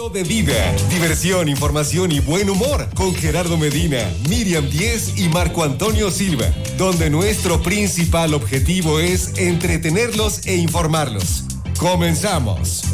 Estilo de vida, diversión, información y buen humor con Gerardo Medina, Miriam Díez y Marco Antonio Silva, donde nuestro principal objetivo es entretenerlos e informarlos. ¡Comenzamos!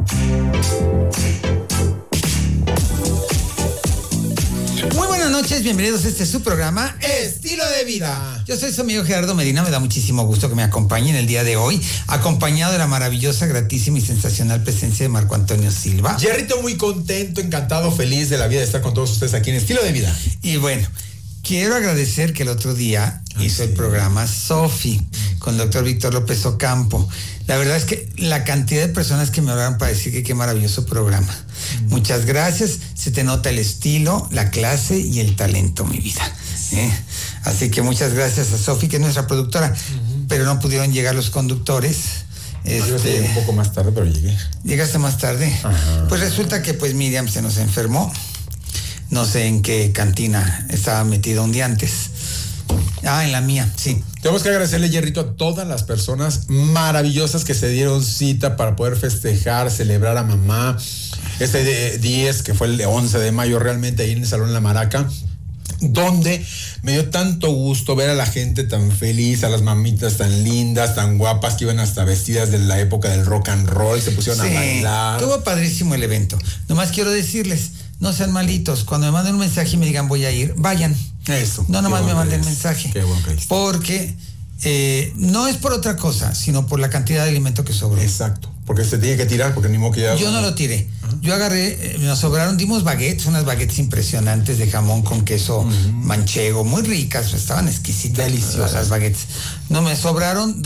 Muy buenas noches, bienvenidos a este su programa Estilo de Vida. Yo soy su amigo Gerardo Medina, me da muchísimo gusto que me acompañen el día de hoy, acompañado de la maravillosa, gratísima y sensacional presencia de Marco Antonio Silva. Jerrito, muy contento, encantado, feliz de la vida de estar con todos ustedes aquí en Estilo de Vida. Y bueno, quiero agradecer que el otro día hizo el programa Sofi con el doctor Víctor López Ocampo. La verdad es que la cantidad de personas que me hablaron para decir que qué maravilloso programa. Muchas gracias. Se te nota el estilo, la clase y el talento, mi vida. Así que muchas gracias a Sofi, que es nuestra productora. Pero no pudieron llegar los conductores. Yo llegué un poco más tarde, pero llegué. ¿Llegaste más tarde? Ajá. Pues resulta que pues Miriam se nos enfermó. No sé en qué cantina estaba metida un día antes. En la mía, sí. Tenemos que agradecerle, Jerrito, a todas las personas maravillosas que se dieron cita para poder festejar, celebrar a mamá. Este 10, que fue el 11 de mayo, realmente ahí en el Salón La Maraca, donde me dio tanto gusto ver a la gente tan feliz, a las mamitas tan lindas, tan guapas, que iban hasta vestidas de la época del rock and roll, se pusieron a bailar. Estuvo padrísimo el evento. Nomás quiero decirles, no sean malitos, cuando me manden un mensaje y me digan voy a ir, vayan. Eso. No nomás me manden mensaje. Qué bueno que porque no es por otra cosa, sino por la cantidad de alimento que sobró. Exacto. Porque se tiene que tirar, porque ni modo que ya... Yo no lo tiré. Yo agarré, nos sobraron, dimos baguettes, unas baguettes impresionantes de jamón con queso manchego, muy ricas, estaban exquisitas. Deliciosas las baguettes. No, me sobraron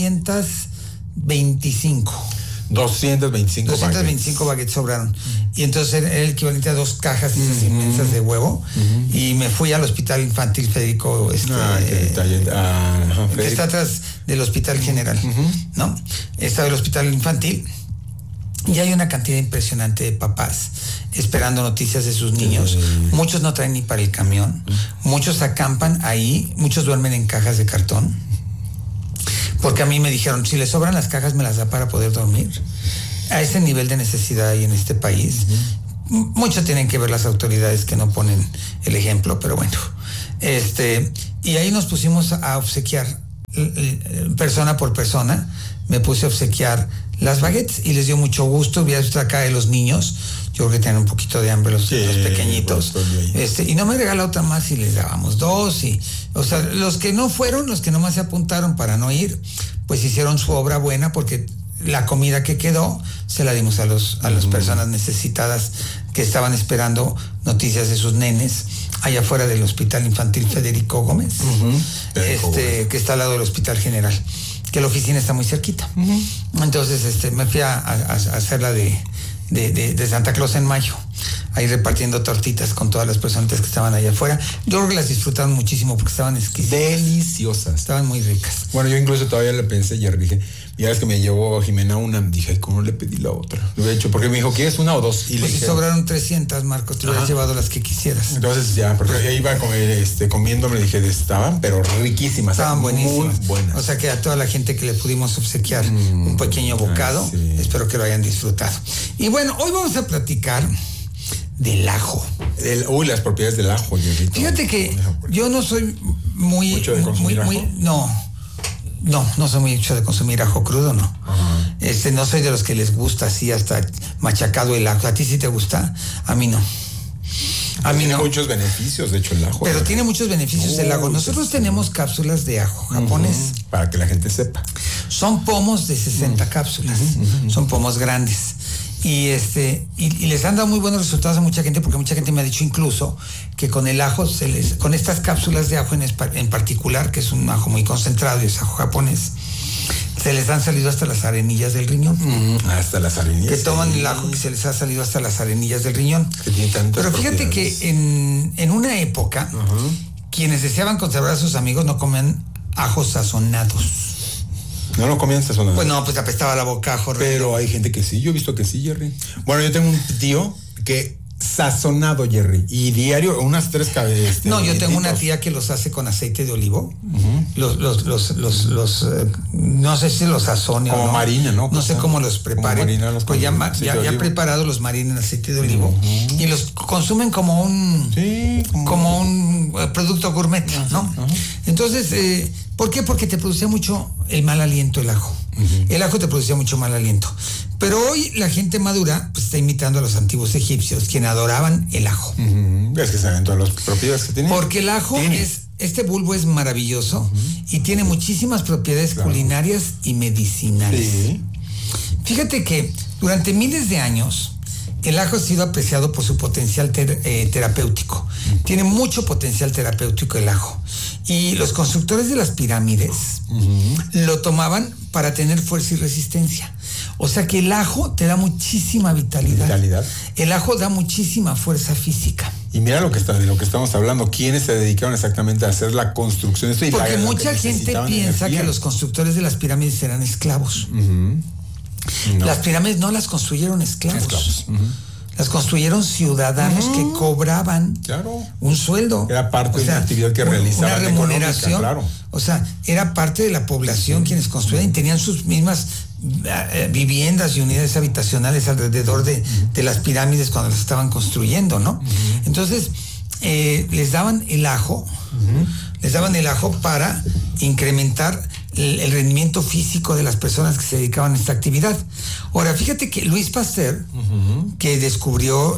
225 baguettes sobraron. Y entonces era el equivalente a 2 cajas inmensas de huevo. Y me fui al Hospital Infantil Federico, que está atrás del Hospital General, ¿no? Estaba el Hospital Infantil. Y hay una cantidad impresionante de papás esperando noticias de sus niños. Muchos no traen ni para el camión. Muchos acampan ahí. Muchos duermen en cajas de cartón. Porque a mí me dijeron, si les sobran las cajas, me las da para poder dormir. A ese nivel de necesidad hay en este país. Mucho tienen que ver las autoridades que no ponen el ejemplo, pero bueno. Y ahí nos pusimos a obsequiar, persona por persona. Me puse a obsequiar las baguettes y les dio mucho gusto. Vi hasta acá de los niños. Yo creo que tienen un poquito de hambre los pequeñitos. Y no me regaló otra más y les dábamos 2. O sea, los que no fueron, los que nomás se apuntaron para no ir, pues hicieron su obra buena, porque la comida que quedó se la dimos a las personas necesitadas que estaban esperando noticias de sus nenes allá afuera del Hospital Infantil Federico Gómez, que está al lado del Hospital General, que la oficina está muy cerquita. Entonces me fui a hacer la de Santa Claus en mayo, ahí repartiendo tortitas con todas las personas que estaban allá afuera. Yo creo que las disfrutaron muchísimo porque estaban exquisitas. Deliciosas. Estaban muy ricas. Bueno, yo incluso todavía le pensé, y dije, ya ves que me llevó Jimena una, dije, ¿cómo le pedí la otra? Lo he hecho, porque me dijo, ¿quieres una o 2? Y pues le dije, sobraron 300, Marco, te hubieras llevado las que quisieras. Entonces ya, porque ella iba a comer, comiendo, me dije, estaban, pero riquísimas. Estaban buenísimas. Muy buenas. O sea que a toda la gente que le pudimos obsequiar un pequeño bocado, espero que lo hayan disfrutado. Y bueno, hoy vamos a platicar del ajo. Las propiedades del ajo, Jerrito. Fíjate que yo no soy mucho de consumir ajo. No soy muy mucho de consumir ajo crudo, no. No soy de los que les gusta así hasta machacado el ajo. ¿A ti sí te gusta? A mí no. Tiene muchos beneficios, de hecho, el ajo. Pero tiene muchos beneficios el ajo. Nosotros tenemos cápsulas de ajo japonés. Para que la gente sepa. Son pomos de 60 cápsulas. Son pomos grandes. Y les han dado muy buenos resultados a mucha gente, porque mucha gente me ha dicho incluso que con el ajo, con estas cápsulas de ajo en particular, que es un ajo muy concentrado y es ajo japonés, se les han salido hasta las arenillas del riñón. Hasta las arenillas. Que toman el ajo que se les ha salido hasta las arenillas del riñón. Pero fíjate que en una época, quienes deseaban conservar a sus amigos no comían ajos sazonados. ¿No lo comían sazonado? Pues no, pues apestaba la boca, ajo. Pero hay gente que sí, yo he visto que sí, Jerry. Bueno, yo tengo un tío que sazonado, Jerry. Y diario, unas 3 cabezas. No, yo tengo una tía que los hace con aceite de olivo. No sé si los sazone como o no. Marina, ¿no? No sé cómo los preparen. Pues ya preparados los marinan en aceite de olivo. Y los consumen como un producto gourmet, ¿no? Entonces, ¿por qué? Porque te producía mucho el mal aliento el ajo. El ajo te producía mucho mal aliento. Pero hoy la gente madura pues, está imitando a los antiguos egipcios, quienes adoraban el ajo. Es que saben todas las propiedades que tiene. Porque el ajo este bulbo es maravilloso y tiene muchísimas propiedades culinarias y medicinales. Sí. Fíjate que durante miles de años el ajo ha sido apreciado por su potencial terapéutico. Tiene mucho potencial terapéutico el ajo. Y los constructores de las pirámides lo tomaban para tener fuerza y resistencia. O sea que el ajo te da muchísima vitalidad. El ajo da muchísima fuerza física. Y mira de lo que estamos hablando, ¿quiénes se dedicaron exactamente a hacer la construcción de esto? Porque mucha gente piensa que los constructores de las pirámides eran esclavos. No. Las pirámides no las construyeron esclavos. Las construyeron ciudadanos que cobraban un sueldo. Era parte de una actividad que realizaban. Una remuneración. Claro. O sea, era parte de la población quienes construían y tenían sus mismas viviendas y unidades habitacionales alrededor de las pirámides cuando las estaban construyendo, ¿no? Entonces, les daban el ajo. Les daban el ajo para incrementar el rendimiento físico de las personas que se dedicaban a esta actividad. Ahora, fíjate que Luis Pasteur, que descubrió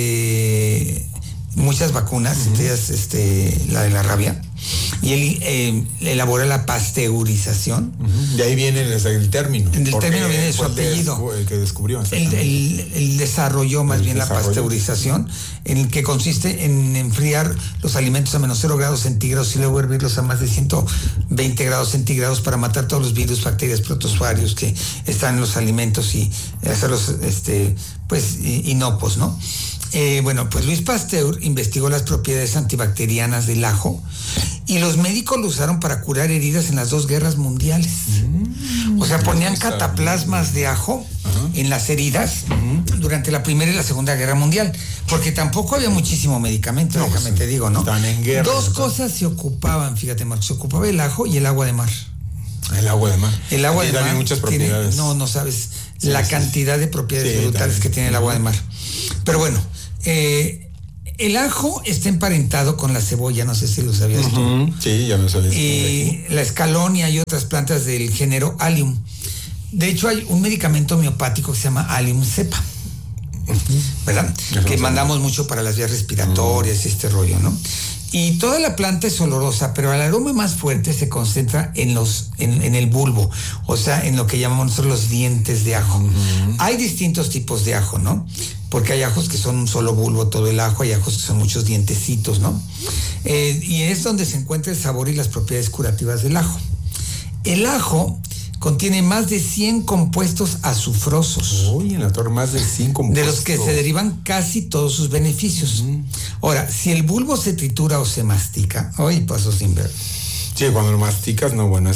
muchas vacunas, entre ellas la de la rabia, y él elaboró la pasteurización. De ahí viene el término. El término viene de su apellido. El que descubrió. Él desarrolló más bien la pasteurización, en el que consiste en enfriar los alimentos a menos 0 grados centígrados y luego hervirlos a más de 120 grados centígrados para matar todos los virus, bacterias, protozoarios que están en los alimentos y hacerlos inocuos, ¿no? Pues Luis Pasteur investigó las propiedades antibacterianas del ajo y los médicos lo usaron para curar heridas en las 2 guerras mundiales. O sea, ponían cataplasmas de ajo en las heridas durante la Primera y la Segunda Guerra Mundial, porque tampoco había muchísimo medicamento, déjame te digo, ¿no? Están en guerra. 2 cosas se ocupaban, fíjate, Marcos, se ocupaba el ajo y el agua de mar. El agua de mar. El agua de mar tiene muchas propiedades. No sabes la cantidad de propiedades brutales que tiene el agua de mar. Pero bueno, el ajo está emparentado con la cebolla, no sé si lo sabías tú. Sí, ya me sabías. Y la escalonia y otras plantas del género Allium. De hecho, hay un medicamento homeopático que se llama Allium cepa, ¿verdad? Que mandamos mucho para las vías respiratorias y este rollo, ¿no? Y toda la planta es olorosa, pero el aroma más fuerte se concentra en el bulbo, o sea, en lo que llamamos nosotros los dientes de ajo. Hay distintos tipos de ajo, ¿no? Porque hay ajos que son un solo bulbo, todo el ajo, hay ajos que son muchos dientecitos, ¿no? Y es donde se encuentra el sabor y las propiedades curativas del ajo. El ajo contiene más de 100 compuestos azufrosos. Uy, en la torre más de 100 compuestos. De los que se derivan casi todos sus beneficios. Ahora, si el bulbo se tritura o se mastica, hoy pasó sin ver. Sí, cuando lo masticas, no, bueno, es...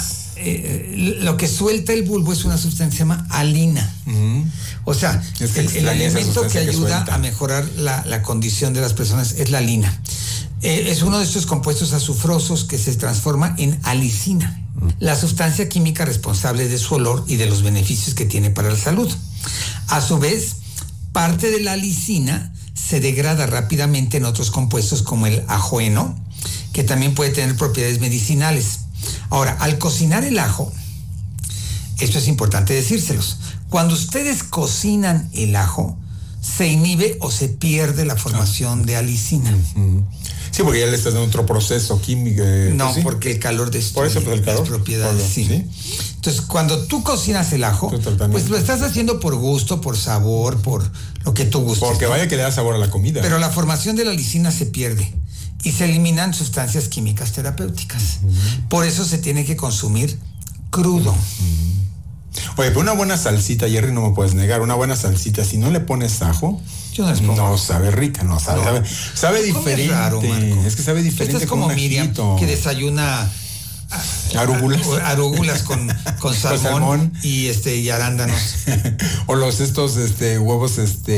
Lo que suelta el bulbo es una sustancia que se llama alina. O sea, el alimento que ayuda a mejorar la condición de las personas es la alina. Es uno de estos compuestos azufrosos que se transforma en alicina, la sustancia química responsable de su olor y de los beneficios que tiene para la salud. A su vez, parte de la alicina se degrada rápidamente en otros compuestos como el ajoeno, que también puede tener propiedades medicinales. Ahora, al cocinar el ajo, esto es importante decírselos, cuando ustedes cocinan el ajo, se inhibe o se pierde la formación de alicina. Sí, porque ya le estás dando otro proceso químico. No, ¿sí? Porque el calor destruye las propiedades. ¿Sí? Entonces, cuando tú cocinas el ajo, pues lo estás haciendo por gusto, por sabor, por lo que tú gustes. Porque vaya que le da sabor a la comida. Pero la formación de la alicina se pierde y se eliminan sustancias químicas terapéuticas. Por eso se tiene que consumir crudo. Oye, pero una buena salsita, Jerry, no me puedes negar, una buena salsita, si no le pones ajo, no sabe rica, no sabe, sabe diferente. Es raro, Marco. Es que sabe diferente. Esto es como Miriam, que desayuna Arúgulas con salmón y arándanos. O estos huevos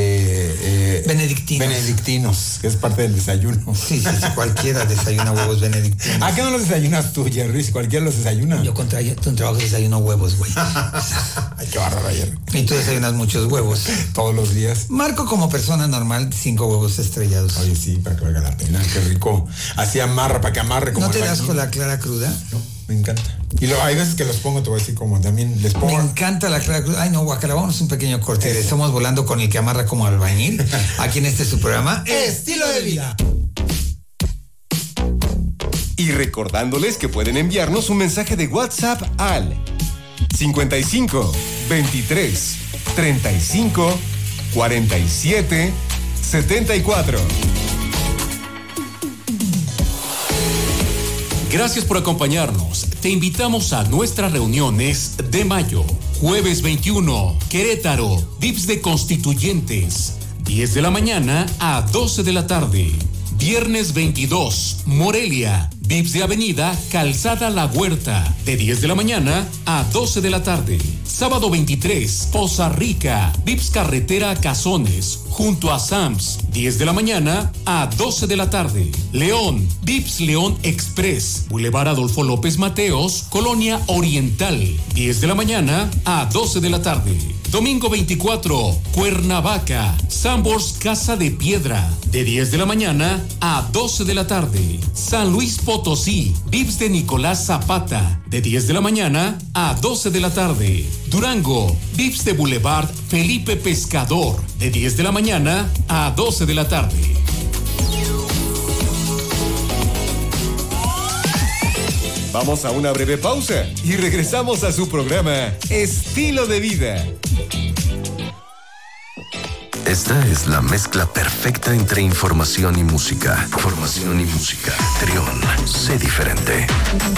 benedictinos, que es parte del desayuno. Sí, cualquiera desayuna huevos benedictinos. ¿A qué no los desayunas tú, Jerry? Si cualquiera los desayuna. Yo con trabajo desayuno huevos, güey. Ay, qué bárbaro, Jerry. Y tú desayunas muchos huevos. Todos los días. Marco, como persona normal, 5 huevos estrellados. Oye, sí, para que valga la pena. Qué rico. Así amarra, para que amarre como. ¿No te das con la clara cruda? No, me encanta. Y hay veces que los pongo, te voy a decir, como también les pongo. Me encanta la clara cruda. Ay, no, guacala, vámonos un pequeño corte. Estamos volando con el que amarra como albañil. Aquí en su programa, Estilo de Vida. Y recordándoles que pueden enviarnos un mensaje de WhatsApp al 55 23 35 47 74. Gracias por acompañarnos. Te invitamos a nuestras reuniones de mayo. Jueves 21, Querétaro, VIPS de Constituyentes, 10 de la mañana a 12 de la tarde. Viernes 22, Morelia, VIPS de Avenida Calzada La Huerta, de 10 de la mañana a 12 de la tarde. Sábado 23, Poza Rica, VIPS Carretera Cazones, junto a Sams, 10 de la mañana a 12 de la tarde. León, VIPS León Express, Boulevard Adolfo López Mateos, Colonia Oriental, 10 de la mañana a 12 de la tarde. Domingo 24, Cuernavaca, Sambors Casa de Piedra, de 10 de la mañana a 12 de la tarde. San Luis Potosí, VIPS de Nicolás Zapata, de 10 de la mañana a 12 de la tarde. Durango, VIPS de Boulevard Felipe Pescador, de 10 de la mañana a 12 de la tarde. Vamos a una breve pausa y regresamos a su programa Estilo de Vida. Esta es la mezcla perfecta entre información y música. Formación y música. Trión, sé diferente.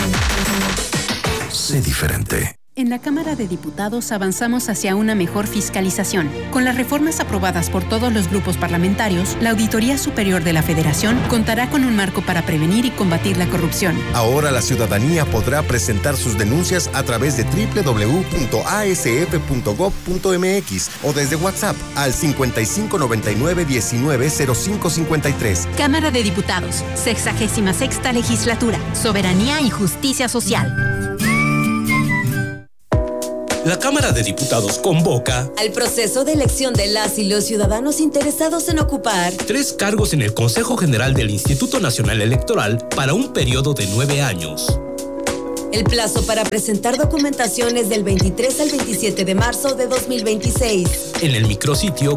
Sé diferente. En la Cámara de Diputados avanzamos hacia una mejor fiscalización. Con las reformas aprobadas por todos los grupos parlamentarios, la Auditoría Superior de la Federación contará con un marco para prevenir y combatir la corrupción. Ahora la ciudadanía podrá presentar sus denuncias a través de www.asf.gov.mx o desde WhatsApp al 5599-190553. Cámara de Diputados, 66ª Legislatura, Soberanía y Justicia Social. La Cámara de Diputados convoca al proceso de elección de las y los ciudadanos interesados en ocupar 3 cargos en el Consejo General del Instituto Nacional Electoral para un periodo de 9 años. El plazo para presentar documentación es del 23 al 27 de marzo de 2026. En el micrositio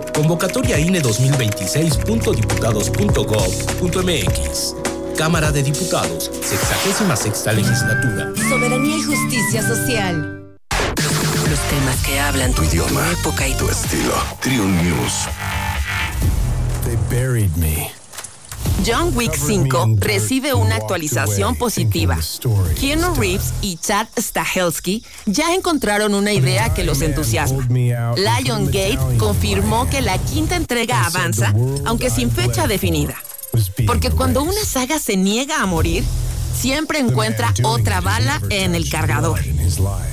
convocatoriaine2026.diputados.gov.mx. Cámara de Diputados, 66ª Legislatura. Soberanía y Justicia Social. Los temas que hablan tu idioma, tu época y tu estilo. Triun News. They buried me. John Wick 5 recibe una actualización positiva. Keanu Reeves y Chad Stahelski ya encontraron una idea que los entusiasma. Lionsgate confirmó que la 5ª entrega avanza, aunque sin fecha definida. Porque cuando una saga se niega a morir, siempre encuentra otra bala en el cargador.